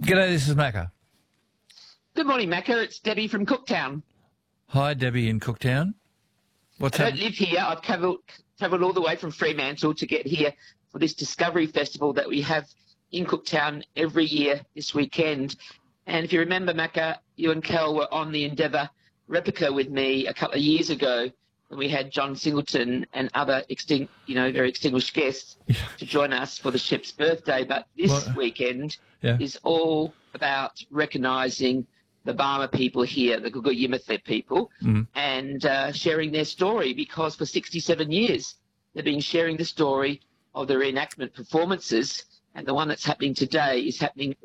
G'day, this is Macca. Good morning, Macca. It's Debbie from Cooktown. Hi, Debbie in Cooktown. What's I don't happening? live here. I've travelled all the way from Fremantle to get here for this Discovery Festival that we have in Cooktown every year this weekend. And if you remember, Macca, you and Kel were on the Endeavour replica with me a couple of years ago when we had John Singleton and other very extinguished guests to join us for the ship's birthday. But this weekend is all about recognising the Barma people here, the Guugu Yimithirr people, and sharing their story, because for 67 years they've been sharing the story of the reenactment performances, and the one that's happening today is happening